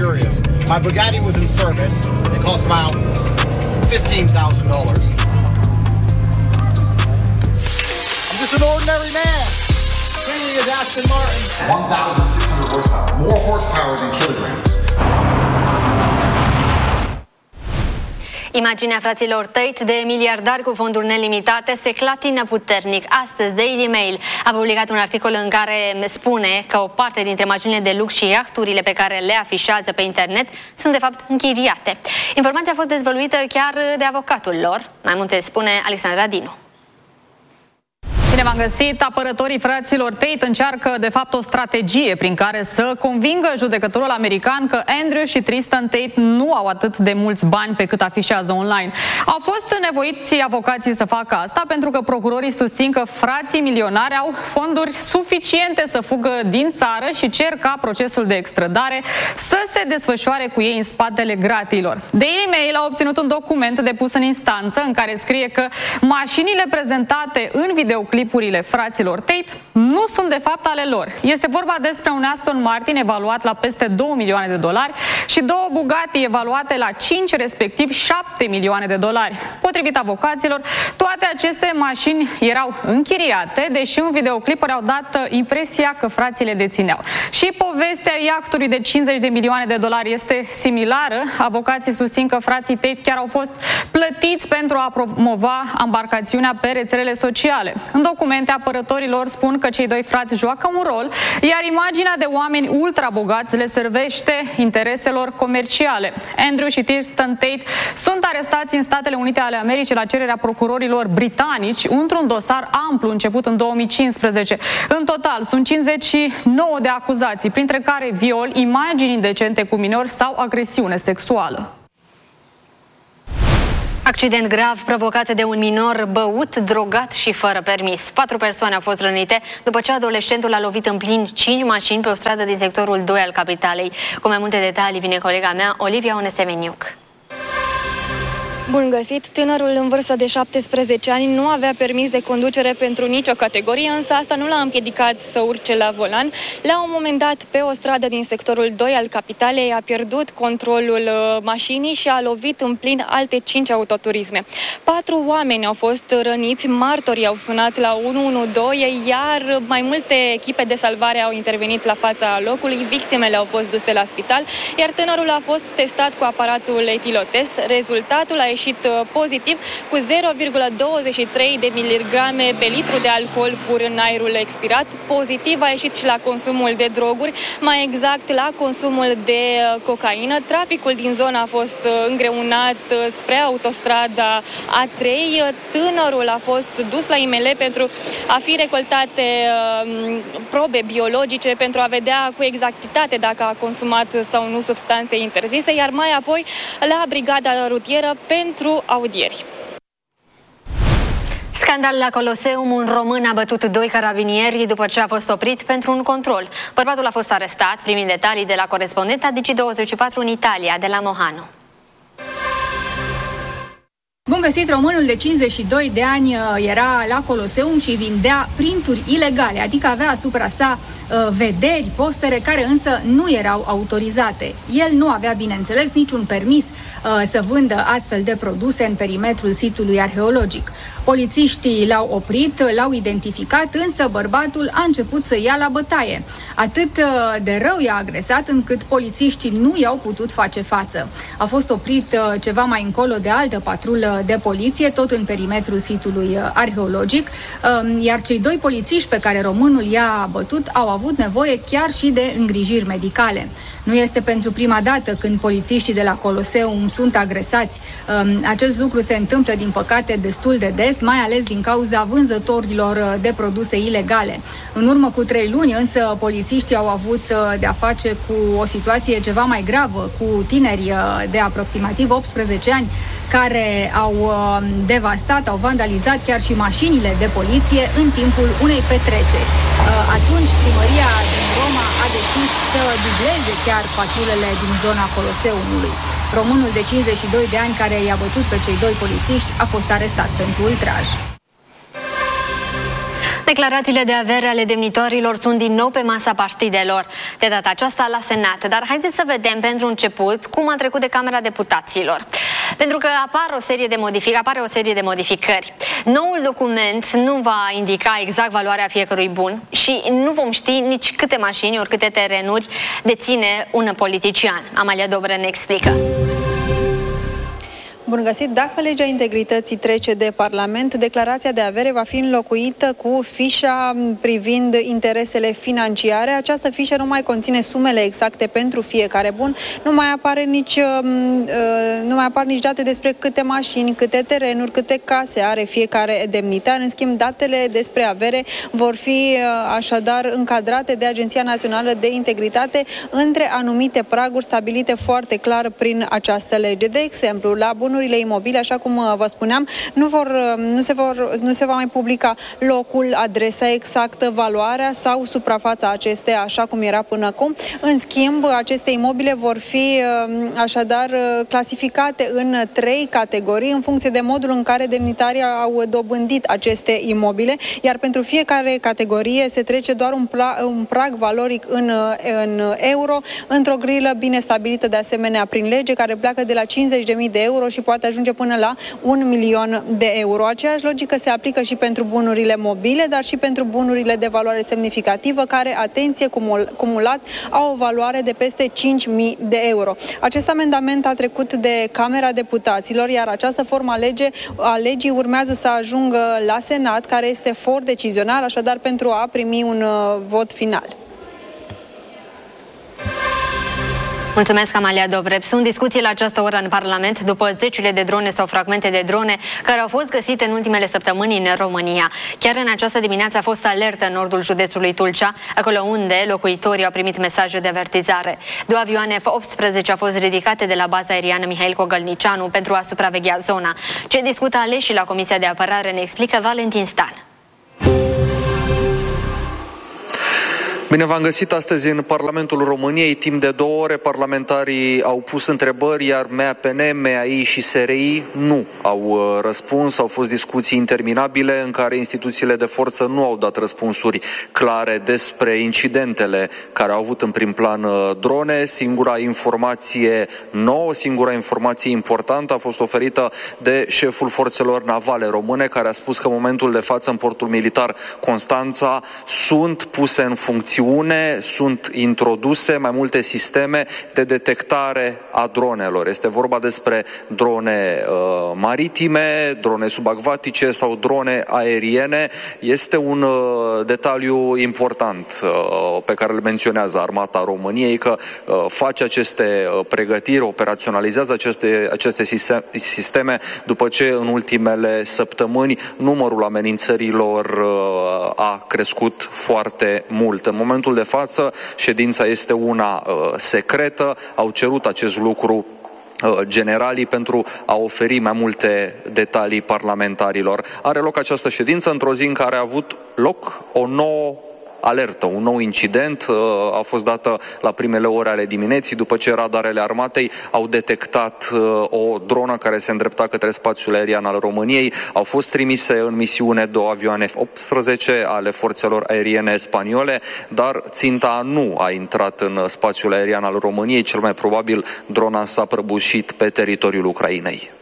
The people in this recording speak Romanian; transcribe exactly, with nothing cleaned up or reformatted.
luxurious. My Bugatti was in service. It cost about fifteen thousand dollars. I'm just an ordinary man. Training is Aston Martin. one thousand six hundred horsepower. More horsepower than kilograms. Imaginea fraților Tate de miliardari cu fonduri nelimitate se clatină puternic. Astăzi, Daily Mail a publicat un articol în care spune că o parte dintre mașinile de lux și iahturile pe care le afișează pe internet sunt de fapt închiriate. Informația a fost dezvăluită chiar de avocatul lor. Mai multe spune Alexandra Dinu. Bine v-am găsit! Apărătorii fraților Tate încearcă de fapt o strategie prin care să convingă judecătorul american că Andrew și Tristan Tate nu au atât de mulți bani pe cât afișează online. Au fost nevoiți avocații să facă asta pentru că procurorii susțin că frații milionari au fonduri suficiente să fugă din țară și cer ca procesul de extradare să se desfășoare cu ei în spatele gratiilor. Daily Mail a obținut un document depus în instanță în care scrie că mașinile prezentate în videoclip clipurile fraților Tate nu sunt de fapt ale lor. Este vorba despre un Aston Martin evaluat la peste două milioane de dolari și două Bugatti evaluate la cinci, respectiv șapte milioane de dolari. Potrivit avocaților, toate aceste mașini erau închiriate, deși în videoclipuri au dat impresia că frații le dețineau. Și povestea iahtului de cincizeci de milioane de dolari este similară. Avocații susțin că frații Tate chiar au fost plătiți pentru a promova ambarcațiunea pe rețelele sociale. În documente, apărătorilor spun că cei doi frați joacă un rol, iar imaginea de oameni ultra-bogați le servește intereselor comerciale. Andrew și Tristan Tate sunt arestați în Statele Unite ale Americii la cererea procurorilor britanici într-un dosar amplu început în două mii cincisprezece. În total sunt cincizeci și nouă de acuzații, printre care viol, imagini indecente cu minori sau agresiune sexuală. Accident grav provocat de un minor băut, drogat și fără permis. Patru persoane au fost rănite după ce adolescentul a lovit în plin cinci mașini pe o stradă din sectorul doi al capitalei. Cu mai multe detalii vine colega mea, Olivia Onesemeniuc. Bun găsit! Tânărul în vârstă de șaptesprezece ani nu avea permis de conducere pentru nicio categorie, însă asta nu l-a împiedicat să urce la volan. La un moment dat, pe o stradă din sectorul doi al capitalei, a pierdut controlul mașinii și a lovit în plin alte cinci autoturisme. Patru oameni au fost răniți, martorii au sunat la unu unu doi, iar mai multe echipe de salvare au intervenit la fața locului, victimele au fost duse la spital, iar tânărul a fost testat cu aparatul etilotest. Rezultatul a ieșit pozitiv cu zero virgulă douăzeci și trei de miligrame pe litru de alcool pur în aerul expirat. Pozitiv a ieșit și la consumul de droguri, mai exact la consumul de cocaină. Traficul din zonă a fost îngreunat spre autostrada A trei. Tânărul a fost dus la I M L pentru a fi recoltate probe biologice pentru a vedea cu exactitate dacă a consumat sau nu substanțe interzise, iar mai apoi la brigada rutieră pentru audieri. Scandal la Coloseum, un român a bătut doi carabinieri după ce a fost oprit pentru un control. Bărbatul a fost arestat, primind detalii de la corespondenta Digi douăzeci și patru în Italia, de la Mohanu. Bun găsit! Românul de cincizeci și doi de ani era la Coloseum și vindea printuri ilegale, adică avea asupra sa uh, vederi, postere, care însă nu erau autorizate. El nu avea, bineînțeles, niciun permis uh, să vândă astfel de produse în perimetrul sitului arheologic. Polițiștii l-au oprit, l-au identificat, însă bărbatul a început să ia la bătaie. Atât uh, de rău i-a agresat încât polițiștii nu i-au putut face față. A fost oprit uh, ceva mai încolo de altă patrulă de poliție, tot în perimetrul sitului arheologic, iar cei doi polițiști pe care românul i-a bătut au avut nevoie chiar și de îngrijiri medicale. Nu este pentru prima dată când polițiștii de la Coloseum sunt agresați. Acest lucru se întâmplă, din păcate, destul de des, mai ales din cauza vânzătorilor de produse ilegale. În urmă cu trei luni, însă, polițiștii au avut de-a face cu o situație ceva mai gravă, cu tineri de aproximativ optsprezece ani care au devastat, au vandalizat chiar și mașinile de poliție în timpul unei petreceri. Atunci, primăria din Roma a decis să dubleze chiar patrulele din zona Coloseumului. Românul de cincizeci și doi de ani care i-a bătut pe cei doi polițiști a fost arestat pentru ultraj. Declarațiile de avere ale demnitarilor sunt din nou pe masa partidelor, de data aceasta la Senat. Dar haideți să vedem pentru început cum a trecut de Camera Deputaților. Pentru că apar o serie de modificări, apare o serie de modificări. Noul document nu va indica exact valoarea fiecărui bun și nu vom ști nici câte mașini, ori câte terenuri deține un politician. Amalia Dobre ne explică. Bun găsit! Dacă legea integrității trece de Parlament, declarația de avere va fi înlocuită cu fișa privind interesele financiare. Această fișă nu mai conține sumele exacte pentru fiecare bun, nu mai apare nici, nu mai apar nici date despre câte mașini, câte terenuri, câte case are fiecare demnitar. În schimb, datele despre avere vor fi așadar încadrate de Agenția Națională de Integritate între anumite praguri stabilite foarte clar prin această lege. De exemplu, la bunuri imobile, așa cum vă spuneam, nu, vor, nu, se vor, nu se va mai publica locul, adresa exactă, valoarea sau suprafața acesteia, așa cum era până acum. În schimb, aceste imobile vor fi așadar clasificate în trei categorii în funcție de modul în care demnitarii au dobândit aceste imobile, iar pentru fiecare categorie se trece doar un, pra, un prag valoric în, în euro, într-o grilă bine stabilită de asemenea prin lege, care pleacă de la cincizeci de mii de euro și poate ajunge până la un milion de euro. Aceeași logică se aplică și pentru bunurile mobile, dar și pentru bunurile de valoare semnificativă, care, atenție, cumul, cumulat, au o valoare de peste cinci mii de euro. Acest amendament a trecut de Camera Deputaților, iar această formă a, lege, a legii urmează să ajungă la Senat, care este for decizional, așadar pentru a primi un uh, vot final. Mulțumesc, Amalia Dobreb. Sunt discuții la această oră în Parlament după zecile de drone sau fragmente de drone care au fost găsite în ultimele săptămâni în România. Chiar în această dimineață a fost alertă în nordul județului Tulcea, acolo unde locuitorii au primit mesaje de avertizare. Două avioane F optsprezece au fost ridicate de la baza aeriană Mihail Cogălnicianu pentru a supraveghea zona. Ce discută aleșii la Comisia de Apărare ne explică Valentin Stan. Bine v-am găsit astăzi în Parlamentul României. Timp de două ore parlamentarii au pus întrebări, iar M A P N, M A I și S R I nu au răspuns. Au fost discuții interminabile în care instituțiile de forță nu au dat răspunsuri clare despre incidentele care au avut în prim plan drone. Singura informație nouă, singura informație importantă a fost oferită de șeful forțelor navale române, care a spus că în momentul de față în portul militar Constanța sunt puse în funcție sunt introduse mai multe sisteme de detectare a dronelor. Este vorba despre drone uh, maritime, drone subacvatice sau drone aeriene. Este un uh, detaliu important uh, pe care îl menționează Armata României, că uh, face aceste uh, pregătiri, operaționalizează aceste, aceste sisteme după ce în ultimele săptămâni numărul amenințărilor uh, a crescut foarte mult. În momentul de față, ședința este una uh, secretă, au cerut acest lucru uh, generalii pentru a oferi mai multe detalii parlamentarilor. Are loc această ședință într-o zi în care a avut loc o nouă alertă, un nou incident a fost dată la primele ore ale dimineții, după ce radarele armatei au detectat o dronă care se îndrepta către spațiul aerian al României. Au fost trimise în misiune două avioane F optsprezece ale forțelor aeriene spaniole, dar ținta nu a intrat în spațiul aerian al României. Cel mai probabil drona s-a prăbușit pe teritoriul Ucrainei.